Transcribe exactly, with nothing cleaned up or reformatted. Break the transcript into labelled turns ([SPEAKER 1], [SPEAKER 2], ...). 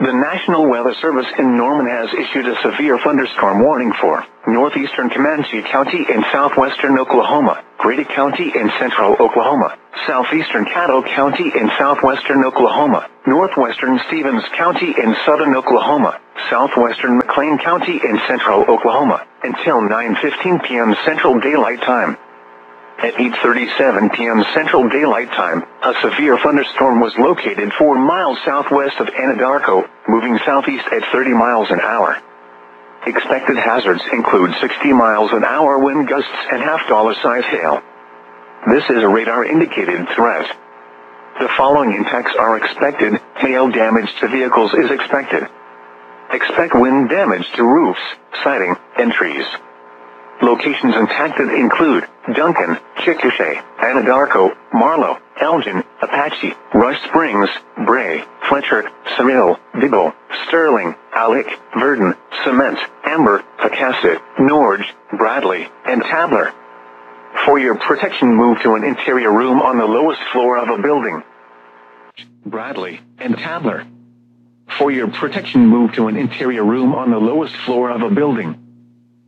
[SPEAKER 1] The National Weather Service in Norman has issued a severe thunderstorm warning for northeastern Comanche County in southwestern Oklahoma, Grady County in central Oklahoma, southeastern Caddo County in southwestern Oklahoma, northwestern Stevens County in southern Oklahoma, southwestern McLean County in central Oklahoma, until nine fifteen p m Central Daylight Time. At eight thirty-seven p m Central Daylight Time, a severe thunderstorm was located four miles southwest of Anadarko, moving southeast at thirty miles an hour. Expected hazards include sixty miles an hour wind gusts and half-dollar-size hail. This is a radar-indicated threat. The following impacts are expected. Hail damage to vehicles is expected. Expect wind damage to roofs, siding, and trees. Locations impacted include Duncan, Chickasha, Anadarko, Marlow, Elgin, Apache, Rush Springs, Bray, Fletcher, Cyril, Dibble, Sterling, Alec, Verdon, Cement, Amber, Pecasset, Norge, Bradley, and Tabler. For your protection, move to an interior room on the lowest floor of a building. Bradley and Tabler. For your protection, move to an interior room on the lowest floor of a building.